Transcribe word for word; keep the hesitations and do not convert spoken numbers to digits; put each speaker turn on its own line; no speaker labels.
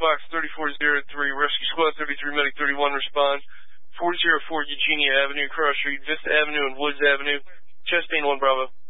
Box thirty-four oh three, Rescue Squad thirty-three, Medic thirty-one, respond. four oh four Eugenia Avenue, Cross Street, Vista Avenue, and Woods Avenue. Chest Pain one Bravo.